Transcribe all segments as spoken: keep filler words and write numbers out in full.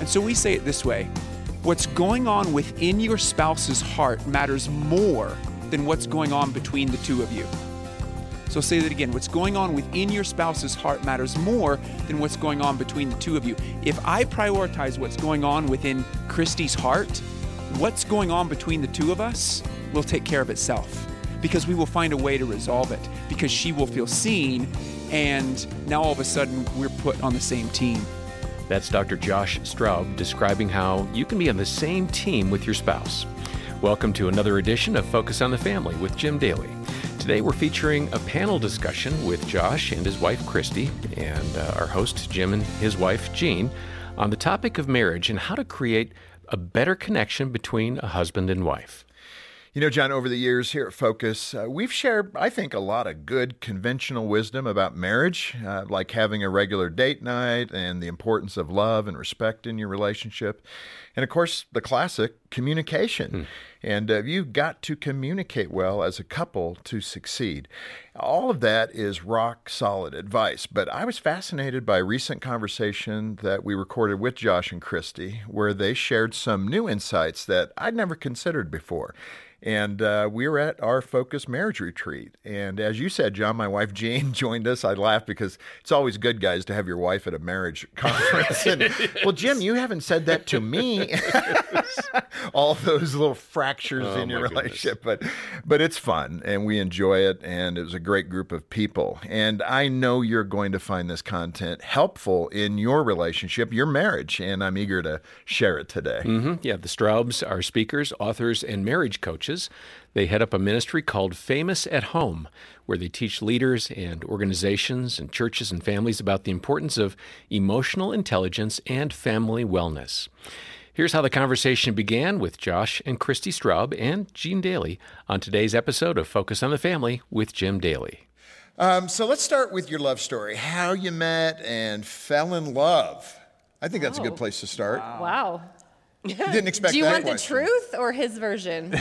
And so we say it this way: what's going on within your spouse's heart matters more than what's going on between the two of you. So say that again. What's going on within your spouse's heart matters more than what's going on between the two of you. If I prioritize what's going on within Christy's heart, what's going on between the two of us will take care of itself, because we will find a way to resolve it, because she will feel seen, and now all of a sudden we're put on the same team. That's Doctor Josh Straub describing how you can be on the same team with your spouse. Welcome to another edition of Focus on the Family with Jim Daly. Today we're featuring a panel discussion with Josh and his wife Christy and uh, our host Jim and his wife Jean on the topic of marriage and how to create a better connection between a husband and wife. You know, John, over the years here at Focus, uh, we've shared, I think, a lot of good conventional wisdom about marriage, uh, like having a regular date night and the importance of love and respect in your relationship. And of course, the classic, communication. Hmm. And uh, you've got to communicate well as a couple to succeed. All of that is rock solid advice. But I was fascinated by a recent conversation that we recorded with Josh and Christy, where they shared some new insights that I'd never considered before. And uh, we were at our Focus Marriage Retreat. And as you said, John, my wife Jean joined us. I laughed because it's always good, guys, to have your wife at a marriage conference. And, well, Jim, you haven't said that to me. All those little fractures oh, in your relationship. But, but it's fun, and we enjoy it, and it was a great group of people. And I know you're going to find this content helpful in your relationship, your marriage, and I'm eager to share it today. Mm-hmm. Yeah, the Straubs are speakers, authors, and marriage coaches. They head up a ministry called Famous at Home, where they teach leaders and organizations and churches and families about the importance of emotional intelligence and family wellness. Here's how the conversation began with Josh and Christy Straub and Jean Daly on today's episode of Focus on the Family with Jim Daly. Um, so let's start with your love story, how you met and fell in love. I think that's oh. a good place to start. Wow. wow. Didn't expect that. Do you that want question. The truth or his version?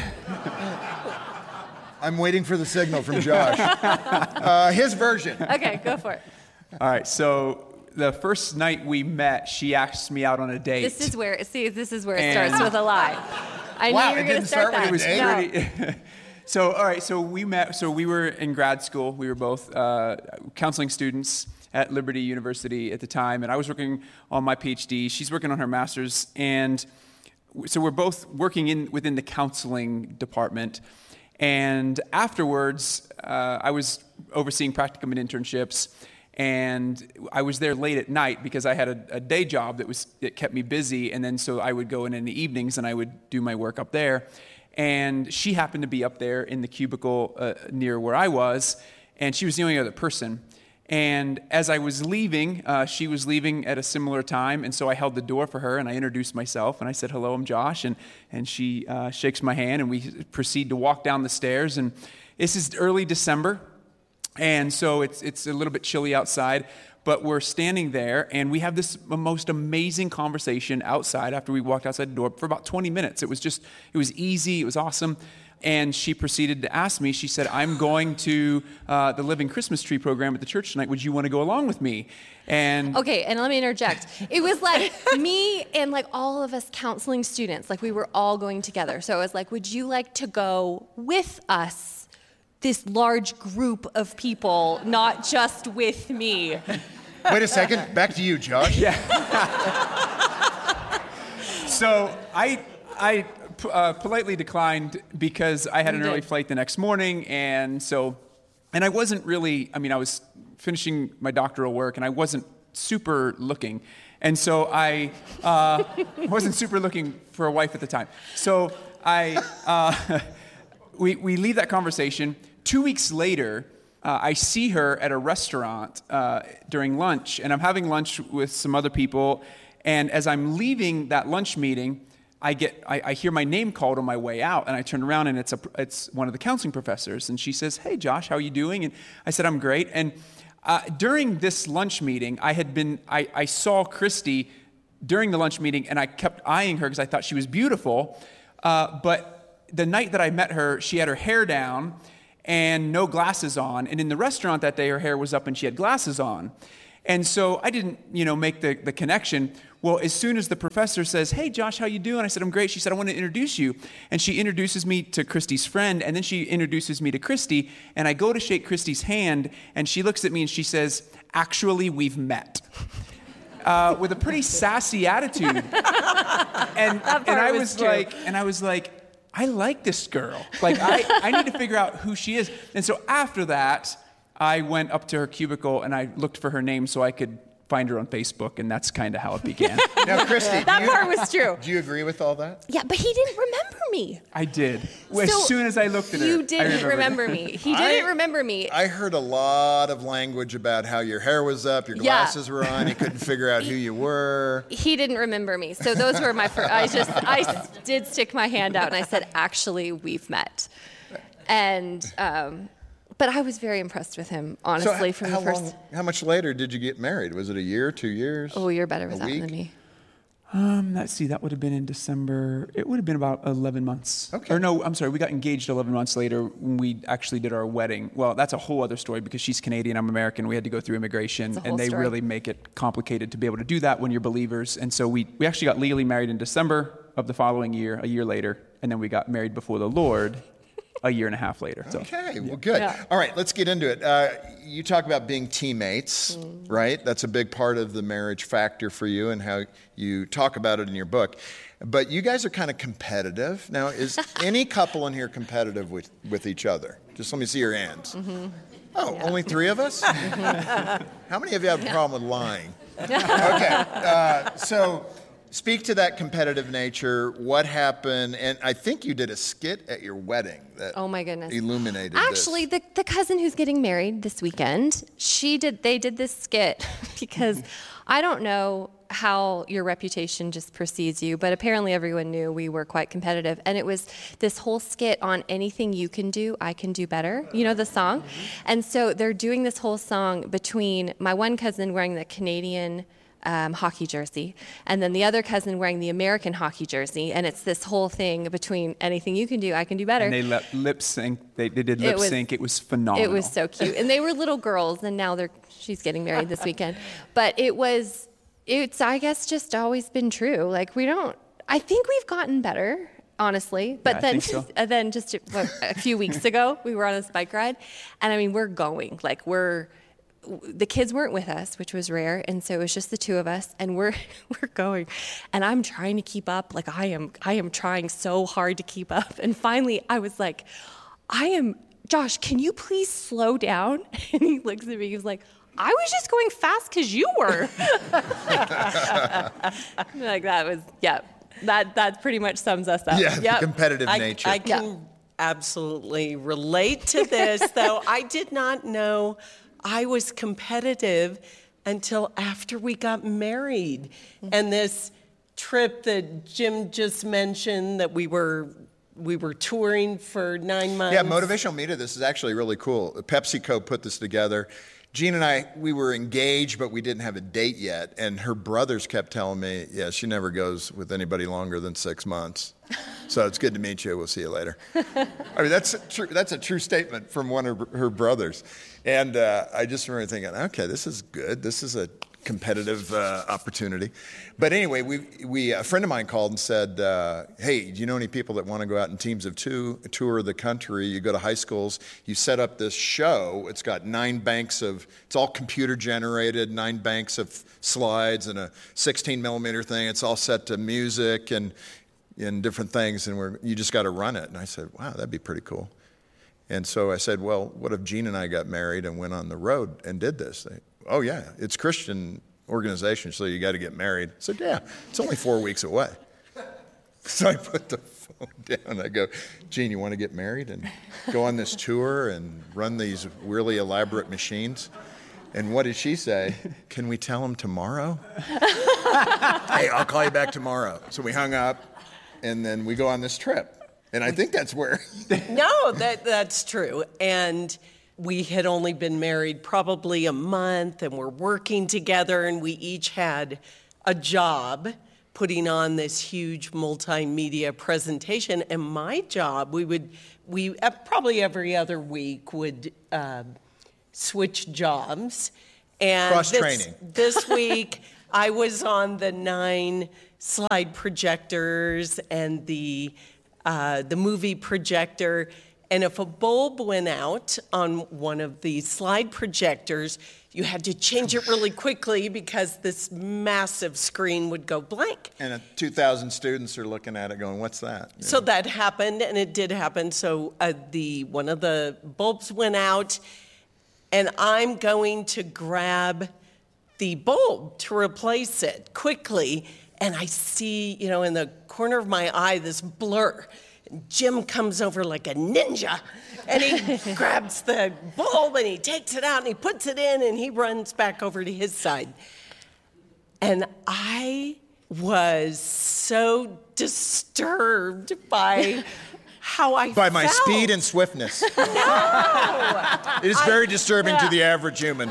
I'm waiting for the signal from Josh. uh, his version. Okay, go for it. All right, so the first night we met, she asked me out on a date. This is where, see, this is where it and starts with a lie. I wow, knew you were going to start, start that. It was pretty, no. So, all right, so we met, so we were in grad school. We were both uh, counseling students at Liberty University at the time, and I was working on my PhD. She's working on her master's, and so we're both working in within the counseling department. And afterwards, uh, I was overseeing practicum and internships, and I was there late at night because I had a, a day job that was that kept me busy. And then so I would go in in the evenings and I would do my work up there. And she happened to be up there in the cubicle uh, near where I was, and she was the only other person. And as I was leaving, uh, she was leaving at a similar time, and so I held the door for her, and I introduced myself, and I said, hello, I'm Josh, and, and she uh, shakes my hand, and we proceed to walk down the stairs, and this is early December, and so it's it's a little bit chilly outside, but we're standing there, and we have this most amazing conversation outside after we walked outside the door for about twenty minutes. It was just, it was easy, it was awesome. And she proceeded to ask me, she said, I'm going to uh, the Living Christmas Tree program at the church tonight. Would you want to go along with me? And okay, and let me interject. It was like me and like all of us counseling students, like we were all going together. So it was like, would you like to go with us, this large group of people, not just with me? Wait a second, back to you, Josh. Yeah. So I, I, Uh, politely declined because I had an early flight the next morning, and so, and I wasn't really, I mean, I was finishing my doctoral work, and I wasn't super looking, and so I uh, wasn't super looking for a wife at the time. So I, uh, we we leave that conversation. Two weeks later, uh, I see her at a restaurant uh, during lunch, and I'm having lunch with some other people, and as I'm leaving that lunch meeting, I get, I, I hear my name called on my way out, and I turn around, and it's a, it's one of the counseling professors, and she says, "Hey, Josh, how are you doing?" And I said, "I'm great." And uh, during this lunch meeting, I had been, I, I saw Christy during the lunch meeting, and I kept eyeing her because I thought she was beautiful. Uh, but the night that I met her, she had her hair down and no glasses on, and in the restaurant that day, her hair was up and she had glasses on. And so I didn't, you know, make the, the connection. Well, as soon as the professor says, hey, Josh, how you doing? I said, I'm great. She said, I want to introduce you. And she introduces me to Christy's friend, and then she introduces me to Christy, and I go to shake Christy's hand, and she looks at me and she says, actually, we've met. Uh, with a pretty sassy attitude. and and I was, was like, and I was like, I like this girl. Like, I, I need to figure out who she is. And so after that, I went up to her cubicle and I looked for her name so I could find her on Facebook, and that's kind of how it began. Now, Christy, that do you, part was true. Do you agree with all that? Yeah, but he didn't remember me. I did. As So soon as I looked at her, you didn't remember me. He didn't I- remember me. I heard a lot of language about how your hair was up, your Yeah. glasses were on, you couldn't figure out who you were. He didn't remember me. So those were my first. I just I s- did stick my hand out and I said, actually, we've met. And um, but I was very impressed with him, honestly, so from how the first. long, how much later did you get married? Was it a year, two years? Oh, you're better with a that week? than me. Um, let's see, that would have been in December. It would have been about eleven months. Okay. Or no, I'm sorry, we got engaged eleven months later when we actually did our wedding. Well, that's a whole other story because she's Canadian, I'm American. We had to go through immigration, It's a whole and they story. really make it complicated to be able to do that when you're believers. And so we, we actually got legally married in December of the following year, a year later, and then we got married before the Lord a year and a half later. So. Okay, well, good. Yeah. All right, let's get into it. Uh, you talk about being teammates, Mm. right? That's a big part of the marriage factor for you and how you talk about it in your book. But you guys are kind of competitive. Now, is any couple in here competitive with, with each other? Just let me see your hands. Mm-hmm. Oh, only three of us? How many of you have a problem with lying? Okay, uh, so speak to that competitive nature. What happened? And I think you did a skit at your wedding that Oh my goodness. illuminated Actually, this. the, the cousin who's getting married this weekend, she did. They did this skit because I don't know how your reputation just precedes you, but apparently everyone knew we were quite competitive, and it was this whole skit on anything you can do, I can do better. You know the song, and so they're doing this whole song between my one cousin wearing the Canadian Um, hockey jersey, and then the other cousin wearing the American hockey jersey, and it's this whole thing between anything you can do, I can do better. And they lip, lip sync. They, they did lip was- sync. It was phenomenal. It was so cute, and they were little girls, and now they're she's getting married this weekend. But it was, it's I guess just always been true. Like we don't. I think we've gotten better, honestly. But Yeah, I then, think so. and then just what, a few weeks ago, we were on this bike ride, and I mean we're going like we're. The kids weren't with us, which was rare, and so it was just the two of us, and we're we're going, and I'm trying to keep up. Like I am, I am trying so hard to keep up, and finally, I was like, I am, Josh, can you please slow down? And he looks at me, he's like, I was just going fast because you were. Like that was, yeah, that that pretty much sums us up. Yeah, Yep. the competitive I, nature. I can absolutely relate to this, though I did not know I was competitive until after we got married. And this trip that Jim just mentioned that we were we were touring for nine months. Yeah, Motivational Media, this is actually really cool. PepsiCo put this together. Jean and I, we were engaged, but we didn't have a date yet. And her brothers kept telling me, yeah, she never goes with anybody longer than six months. So it's good to meet you. We'll see you later. I mean, that's a true, that's a true statement from one of her brothers. And uh, I just remember thinking, okay, this is good. This is a competitive uh, opportunity. But anyway, we, we a friend of mine called and said, uh, hey, do you know any people that want to go out in teams of two, tour the country? You go to high schools, you set up this show. It's got nine banks of, it's all computer generated, nine banks of slides and a sixteen millimeter thing. It's all set to music and, and different things. And we're, you just got to run it. And I said, wow, that'd be pretty cool. And so I said, well, what if Jean and I got married and went on the road and did this? They, oh, yeah, it's Christian organization, so you got to get married. I said, yeah, it's only four weeks away. So I put the phone down. I go, Jean, you want to get married and go on this tour and run these really elaborate machines? And what did she say? Can we tell them tomorrow? Hey, I'll call you back tomorrow. So we hung up, and then we go on this trip. And I think that's where... No, that that's true. And we had only been married probably a month, and we're working together, and we each had a job putting on this huge multimedia presentation. And my job, we would, we uh, probably every other week would uh, switch jobs. And Cross-training. This, this week, I was on the nine slide projectors and the uh, the movie projector. And if a bulb went out on one of the slide projectors, you had to change it really quickly because this massive screen would go blank. And uh, two thousand students are looking at it going, what's that? You So know? that happened, and it did happen. So uh, the one of the bulbs went out, and I'm going to grab the bulb to replace it quickly, and I see, you know, in the corner of my eye, this blur. Jim comes over like a ninja, and he grabs the bulb, and he takes it out, and he puts it in, and he runs back over to his side. And I was so disturbed by how I By my felt. speed and swiftness. No! It is very I- disturbing yeah. to the average human.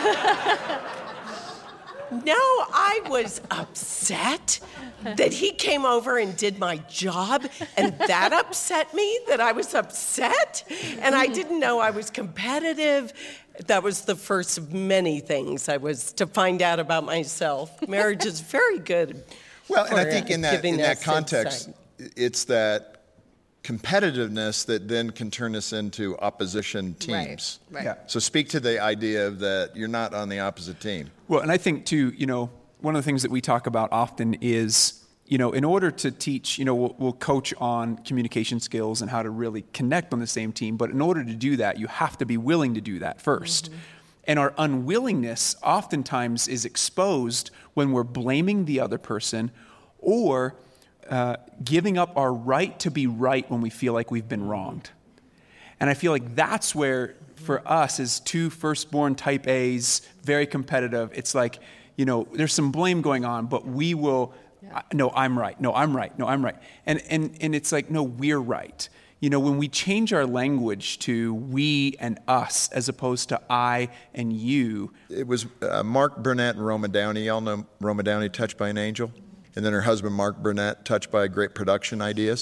No, I was upset that he came over and did my job, and that upset me, that I was upset, and I didn't know I was competitive. That was the first of many things I was to find out about myself. Marriage is very good. Well, and I for, think uh, in that giving in that us context, insight. it's that competitiveness that then can turn us into opposition teams. Right. Yeah. So speak to the idea of that you're not on the opposite team. Well, and I think too, you know, one of the things that we talk about often is, you know, in order to teach, you know, we'll, we'll coach on communication skills and how to really connect on the same team. But in order to do that, you have to be willing to do that first. Mm-hmm. And our unwillingness oftentimes is exposed when we're blaming the other person or uh, giving up our right to be right when we feel like we've been wronged. And I feel like that's where, for us as two firstborn type A's, very competitive, it's like, you know, there's some blame going on, but we will, yeah. no, I'm right, no, I'm right, no, I'm right. And, and, and it's like, no, we're right. You know, when we change our language to we and us as opposed to I and you. It was uh, Mark Burnett and Roma Downey. Y'all know Roma Downey, Touched by an Angel? And then her husband, Mark Burnett, Touched by Great Production Ideas.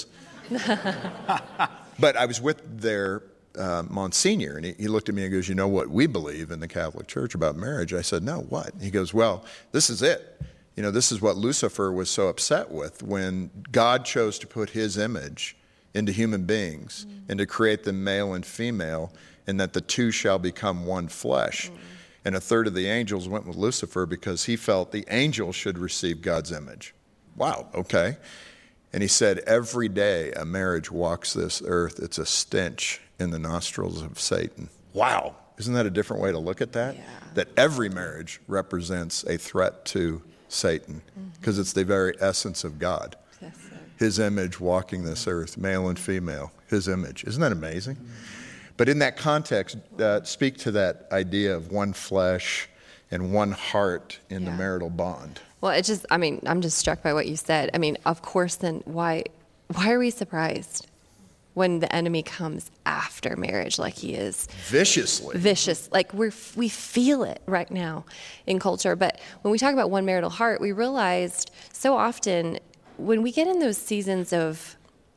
But I was with their uh, Monsignor, and he, he looked at me and goes, you know what we believe in the Catholic Church about marriage? I said, no, what? He goes, well, this is it. You know, this is what Lucifer was so upset with when God chose to put his image into human beings mm. and to create them male and female, and that the two shall become one flesh. Mm. And a third of the angels went with Lucifer because he felt the angels should receive God's image. Wow, okay. And he said, every day a marriage walks this earth, it's a stench in the nostrils of Satan. Wow. Isn't that a different way to look at that? Yeah. That every marriage represents a threat to Satan because mm-hmm. it's the very essence of God. Yes, his image walking this earth, male and female, his image. Isn't that amazing? Mm-hmm. But in that context, uh, speak to that idea of one flesh and one heart in yeah. the marital bond. Well, it just, I mean, I'm just struck by what you said. I mean, of course, then why, why are we surprised when the enemy comes after marriage like he is? Viciously. Vicious. Like we're, we feel it right now in culture. But when we talk about one marital heart, we realized so often when we get in those seasons of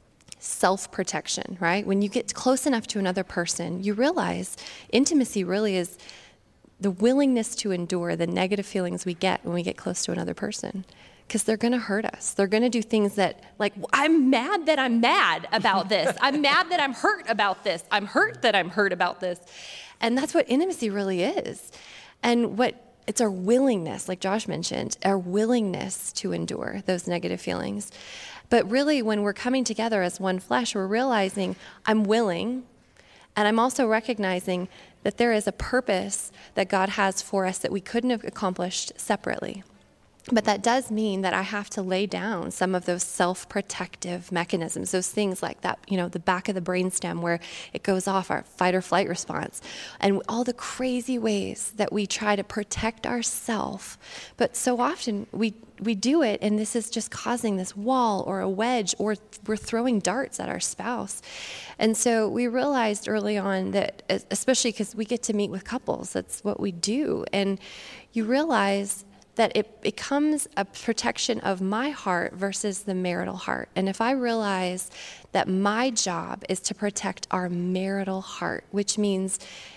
self-protection, right? When you get close enough to another person, you realize intimacy really is the willingness to endure the negative feelings we get when we get close to another person. Because they're going to hurt us. They're going to do things that, like, I'm mad that I'm mad about this. I'm mad that I'm hurt about this. I'm hurt that I'm hurt about this. And that's what intimacy really is. And what it's our willingness, like Josh mentioned, our willingness to endure those negative feelings. But really, when we're coming together as one flesh, we're realizing I'm willing, and I'm also recognizing that there is a purpose that God has for us that we couldn't have accomplished separately. But that does mean that I have to lay down some of those self-protective mechanisms, those things like that, you know, the back of the brainstem where it goes off, our fight or flight response, and all the crazy ways that we try to protect ourselves. But so often we we do it, and this is just causing this wall or a wedge, or we're throwing darts at our spouse. And so we realized early on that, especially because we get to meet with couples, that's what we do, and you realize that it becomes a protection of my heart versus the marital heart. And if I realize that my job is to protect our marital heart, which means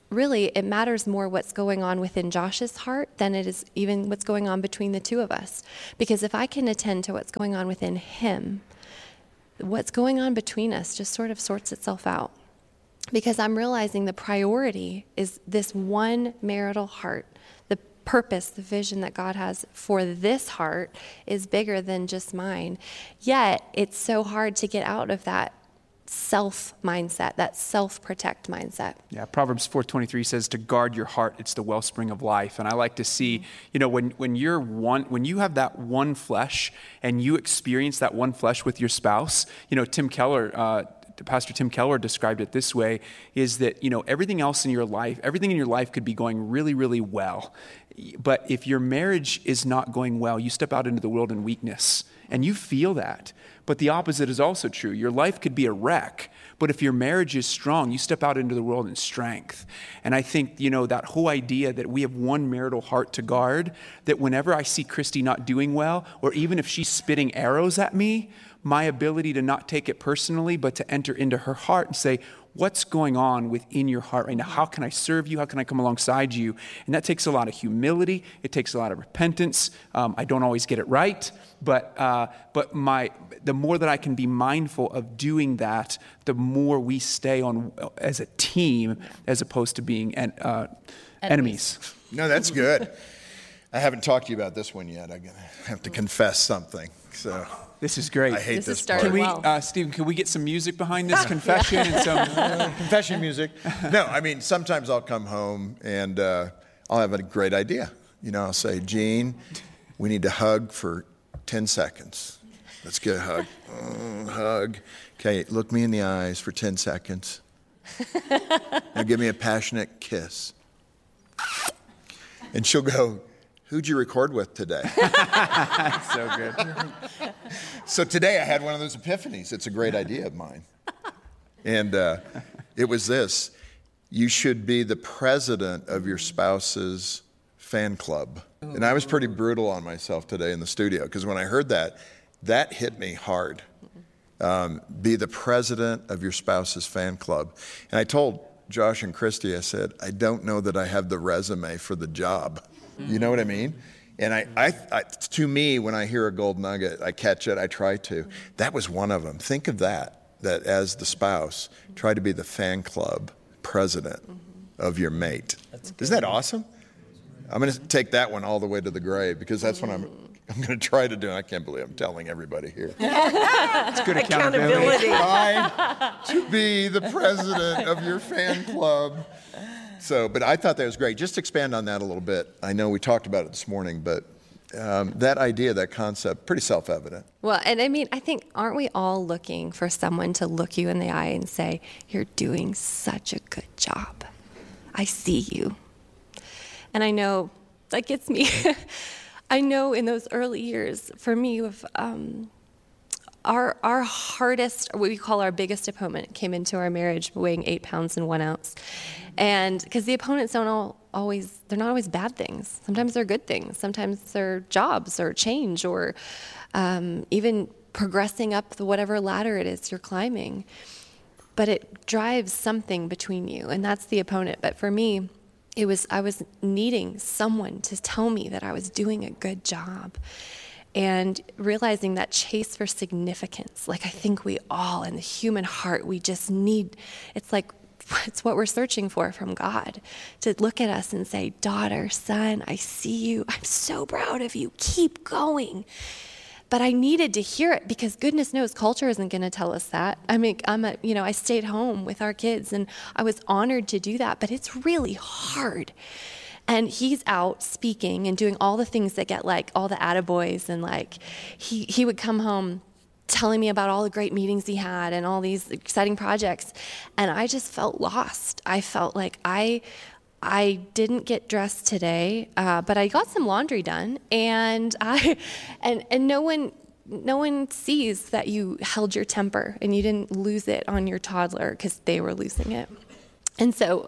really it matters more what's going on within Josh's heart than it is even what's going on between the two of us. Because if I can attend to what's going on within him, what's going on between us just sort of sorts itself out. Because I'm realizing the priority is this one marital heart. The purpose, the vision that God has for this heart is bigger than just mine. Yet it's so hard to get out of that self mindset, that self-protect mindset. Yeah, Proverbs four twenty-three says to guard your heart, it's the wellspring of life. And I like to see, you know, when, when you're one, when you have that one flesh and you experience that one flesh with your spouse, you know, Tim Keller, uh, Pastor Tim Keller described it this way, is that, you know, everything else in your life, everything in your life could be going really, really well. But if your marriage is not going well, you step out into the world in weakness and you feel that. But the opposite is also true. Your life could be a wreck, but if your marriage is strong, you step out into the world in strength. And I think, you know, that whole idea that we have one marital heart to guard, that whenever I see Christy not doing well, or even if she's spitting arrows at me, my ability to not take it personally, but to enter into her heart and say, what's going on within your heart right now? How can I serve you? How can I come alongside you? And that takes a lot of humility. It takes a lot of repentance. Um, I don't always get it right, but uh, but my the more that I can be mindful of doing that, the more we stay on as a team as opposed to being en- uh, enemies. enemies. No, that's good. I haven't talked to you about this one yet. I'm going to have to confess something. So this is great. I hate this. this, This part. started Can we, well. uh, Stephen, can we get some music behind this confession and some Uh, confession music. No, I mean, sometimes I'll come home and uh, I'll have a great idea. You know, I'll say, Gene, we need to hug for ten seconds. Let's get a hug. Mm, hug. Okay, look me in the eyes for ten seconds. Now give me a passionate kiss. And she'll go, who'd you record with today? so good. So today I had one of those epiphanies. It's a great idea of mine. And uh, it was this. You should be the president of your spouse's fan club. And I was pretty brutal on myself today in the studio because when I heard that, that hit me hard. Um, be the president of your spouse's fan club. And I told Josh and Christy, I said, I don't know that I have the resume for the job. You know what I mean? And I, I, I, to me, when I hear a gold nugget, I catch it, I try to. That was one of them. Think of that, that as the spouse, try to be the fan club president of your mate. Isn't that awesome? I'm going to take that one all the way to the grave because that's what I'm I'm going to try to do. I can't believe I'm telling everybody here. It's good accountability. Accountability. Fine to be the president of your fan club. So, but I thought that was great. Just expand on that a little bit. I know we talked about it this morning, but um, that idea, that concept, pretty self-evident. Well, and I mean, I think, aren't we all looking for someone to look you in the eye and say, you're doing such a good job. I see you. And I know that gets me. I know in those early years, for me, with um, our our hardest, or what we call our biggest opponent, came into our marriage weighing eight pounds and one ounce. And because the opponents don't all, always, they're not always bad things. Sometimes they're good things. Sometimes they're jobs or change or um, even progressing up the whatever ladder it is you're climbing. But it drives something between you, and that's the opponent. But for me, it was I was needing someone to tell me that I was doing a good job. And realizing that chase for significance, like I think we all in the human heart, we just need, it's like, it's what we're searching for from God, to look at us and say, daughter, son, I see you. I'm so proud of you. Keep going. But I needed to hear it because goodness knows culture isn't going to tell us that. I mean, I'm a, you know, I stayed home with our kids and I was honored to do that, but it's really hard. And he's out speaking and doing all the things that get like all the attaboys, and like he, he would come home telling me about all the great meetings he had and all these exciting projects. And I just felt lost. I felt like I I didn't get dressed today, uh, but I got some laundry done, and I and and no one no one sees that you held your temper and you didn't lose it on your toddler because they were losing it. And so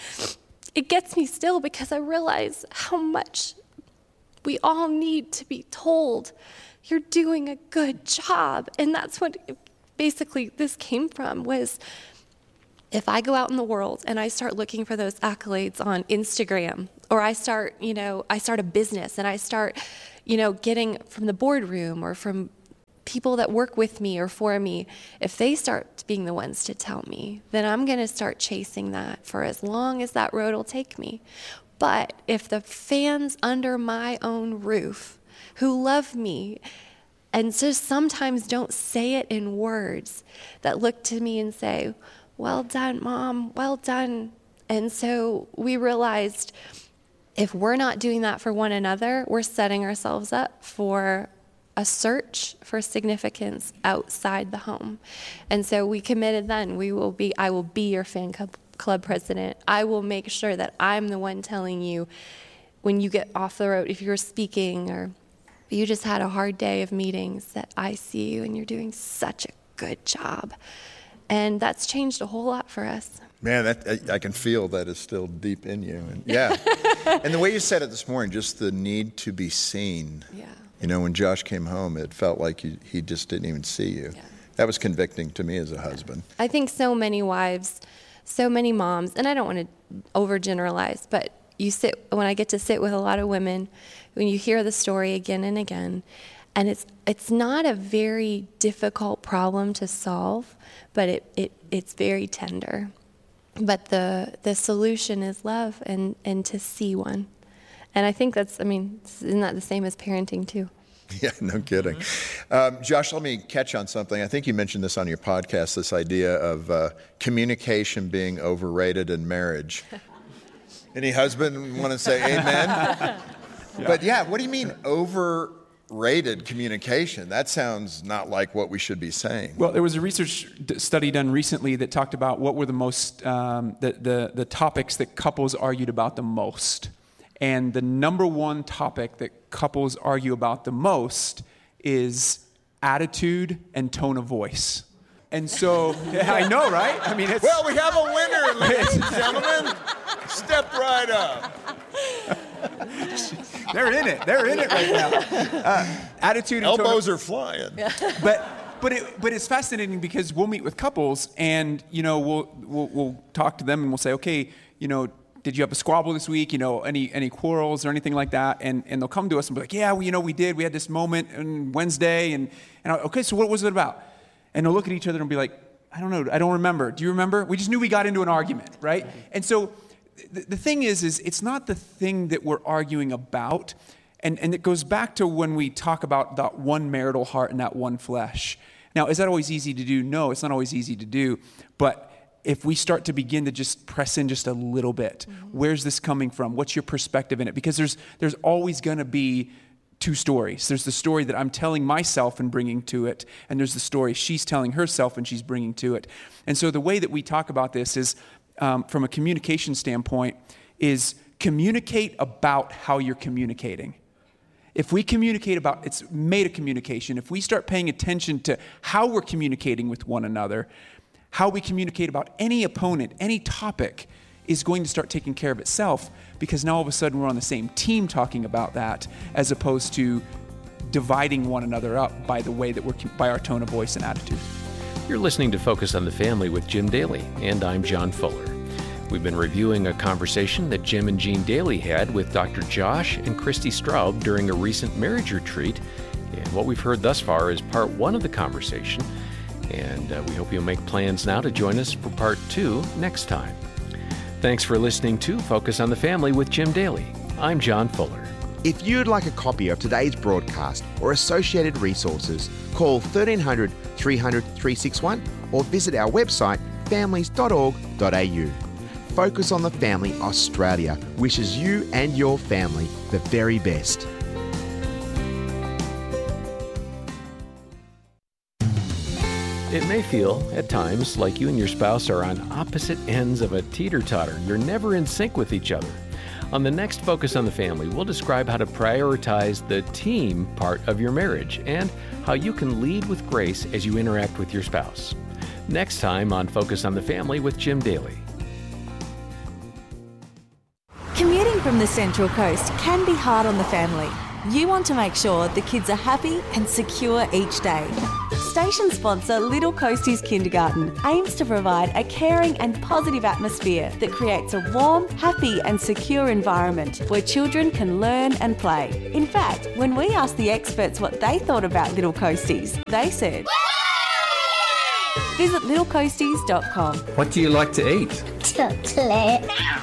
it gets me still because I realize how much we all need to be told, you're doing a good job. And that's what basically this came from, was if I go out in the world and I start looking for those accolades on Instagram, or I start, you know, I start a business and I start, you know, getting from the boardroom or from people that work with me or for me, if they start being the ones to tell me, then I'm going to start chasing that for as long as that road will take me. But if the fans under my own roof who love me and just sometimes don't say it in words, that look to me and say, well done, Mom, well done. And so we realized if we're not doing that for one another, we're setting ourselves up for a search for significance outside the home. And so we committed then, we will be, I will be your fan club, club president. I will make sure that I'm the one telling you when you get off the road, if you're speaking or you just had a hard day of meetings, that I see you and you're doing such a good job. And that's changed a whole lot for us. Man, that, I, I can feel that is still deep in you. And yeah. And the way you said it this morning, just the need to be seen. Yeah. You know, when Josh came home, it felt like you, he just didn't even see you. Yeah. That was convicting to me as a husband. I think so many wives, so many moms, and I don't want to overgeneralize, but you sit, when I get to sit with a lot of women, when you hear the story again and again, and it's it's not a very difficult problem to solve, but it, it it's very tender. But the the solution is love and, and to see one. And I think that's, I mean, isn't that the same as parenting too? Yeah, no kidding. Um, Josh, let me catch on something. I think you mentioned this on your podcast, this idea of uh, communication being overrated in marriage. Any husband want to say amen? Yeah. But yeah, what do you mean overrated communication? That sounds not like what we should be saying. Well, there was a research d- study done recently that talked about what were the most, um, the, the, the topics that couples argued about the most. And the number one topic that couples argue about the most is attitude and tone of voice. And so, yeah, I know, right? I mean, it's... Well, we have a winner, ladies and gentlemen. Step right up. They're in it. They're in it right now. Uh, attitude and Elbows tone are flying. But but it but it's fascinating because we'll meet with couples and, you know, we'll we'll, we'll talk to them and we'll say, okay, you know, did you have a squabble this week? You know, any any quarrels or anything like that? And and they'll come to us and be like, yeah, well, you know, we did. We had this moment on Wednesday, and and I'll, okay, so what was it about? And they'll look at each other and be like, I don't know, I don't remember. Do you remember? We just knew we got into an argument, right? And so the, the thing is, is it's not the thing that we're arguing about, and and it goes back to when we talk about that one marital heart and that one flesh. Now, is that always easy to do? No, it's not always easy to do, but if we start to begin to just press in just a little bit, mm-hmm. Where's this coming from? What's your perspective in it? Because there's there's always going to be two stories. There's the story that I'm telling myself and bringing to it, and there's the story she's telling herself and she's bringing to it. And so the way that we talk about this is, um, from a communication standpoint, is communicate about how you're communicating. If we communicate about, it's made a communication. If we start paying attention to how we're communicating with one another, how we communicate about any opponent, any topic, is going to start taking care of itself, because now all of a sudden we're on the same team talking about that, as opposed to dividing one another up by the way that we're, by our tone of voice and attitude. You're listening to Focus on the Family with Jim Daly, and I'm John Fuller. We've been reviewing a conversation that Jim and Jean Daly had with Doctor Josh and Christy Straub during a recent marriage retreat, and what we've heard thus far is part one of the conversation. And uh, we hope you'll make plans now to join us for part two next time. Thanks for listening to Focus on the Family with Jim Daly. I'm John Fuller. If you'd like a copy of today's broadcast or associated resources, call thirteen hundred, three hundred, three sixty-one or visit our website families dot org dot a u. Focus on the Family Australia wishes you and your family the very best. It may feel, at times, like you and your spouse are on opposite ends of a teeter-totter. You're never in sync with each other. On the next Focus on the Family, we'll describe how to prioritize the team part of your marriage and how you can lead with grace as you interact with your spouse. Next time on Focus on the Family with Jim Daly. Commuting from the Central Coast can be hard on the family. You want to make sure the kids are happy and secure each day. Station sponsor Little Coasties Kindergarten aims to provide a caring and positive atmosphere that creates a warm, happy and secure environment where children can learn and play. In fact, when we asked the experts what they thought about Little Coasties, they said, visit little coasties dot com. What do you like to eat? Chocolate.